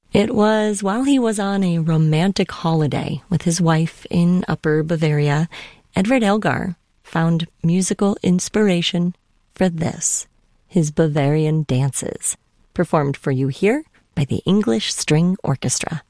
It was while he was on a romantic holiday with his wife in Upper Bavaria, Edvard Elgar found musical inspiration for this, his Bavarian dances, performed for you here by the English String Orchestra.